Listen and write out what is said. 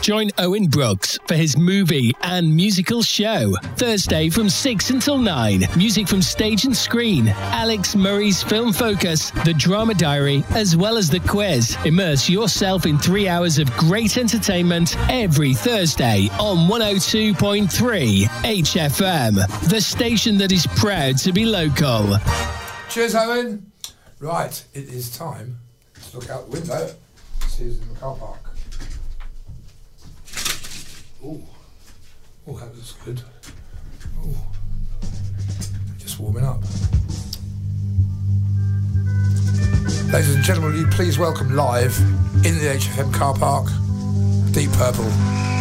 Join Owen Brooks for his movie and musical show. Thursday from 6 until 9. Music from stage and screen. Alex Murray's Film Focus, The Drama Diary, as well as the quiz. Immerse yourself in 3 hours of great entertainment every Thursday on 102.3 HFM, the station that is proud to be local. Cheers, Owen. Right, it is time to look out the window. See who's in the car park. Oh, that was good. Oh, just warming up. Ladies and gentlemen, will you please welcome live in the HFM car park, Deep Purple.